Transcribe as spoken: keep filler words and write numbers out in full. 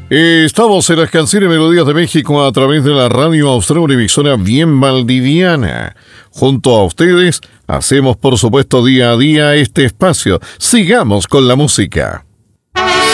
Eh, Estamos en las canciones y melodías de México a través de la radio Austral, una emisora bien valdiviana. Junto a ustedes, hacemos por supuesto día a día este espacio. Sigamos con la música.